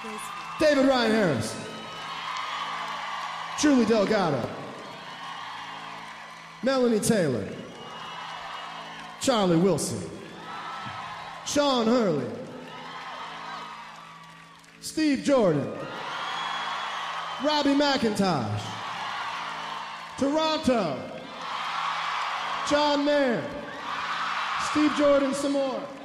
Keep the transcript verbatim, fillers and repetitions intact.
David Ryan Harris. Julie Delgado. Melanie Taylor. Charlie Wilson. Sean Hurley. Steve Jordan. Robbie McIntosh. Toronto. John Mayer. Steve Jordan some more.